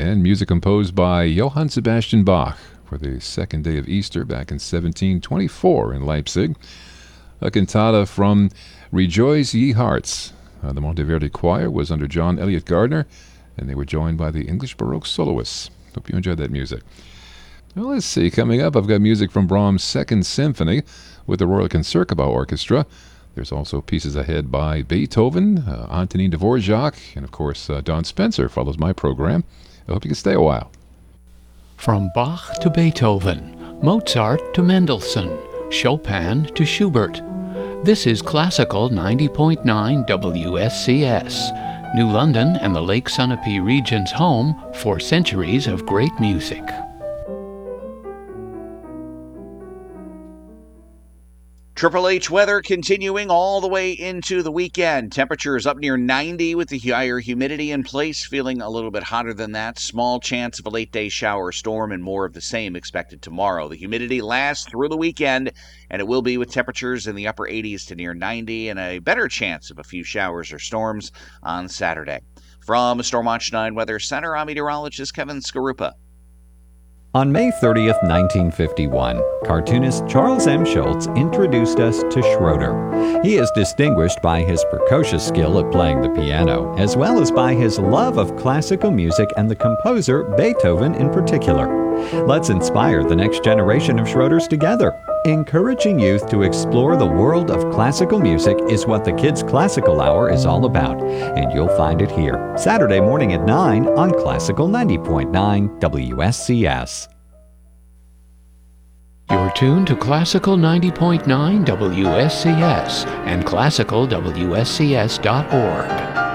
and music composed by Johann Sebastian Bach for the second day of Easter back in 1724 in Leipzig. A cantata from Rejoice Ye Hearts. The Monteverdi Choir was under John Elliott Gardner, and they were joined by the English Baroque soloists. Hope you enjoyed that music. Well, let's see. Coming up, I've got music from Brahms' Second Symphony with the Royal Concertgebouw Orchestra. There's also pieces ahead by Beethoven, Antonin Dvorak, and of course, Don Spencer follows my program. I hope you can stay a while. From Bach to Beethoven, Mozart to Mendelssohn, Chopin to Schubert. This is Classical 90.9 WSCS, New London and the Lake Sunapee region's home for centuries of great music. Triple H weather continuing all the way into the weekend. Temperatures up near 90 with the higher humidity in place, feeling a little bit hotter than that. Small chance of a late-day shower or storm and more of the same expected tomorrow. The humidity lasts through the weekend, and it will be with temperatures in the upper 80s to near 90 and a better chance of a few showers or storms on Saturday. From Stormwatch 9 Weather Center, I'm meteorologist Kevin Skarupa. On May 30th, 1951, cartoonist Charles M. Schulz introduced us to Schroeder. He is distinguished by his precocious skill at playing the piano, as well as by his love of classical music and the composer Beethoven in particular. Let's inspire the next generation of Schroeders together. Encouraging youth to explore the world of classical music is what the Kids Classical Hour is all about, and you'll find it here, Saturday morning at 9 on Classical 90.9 WSCS. You're tuned to Classical 90.9 WSCS and classicalwscs.org.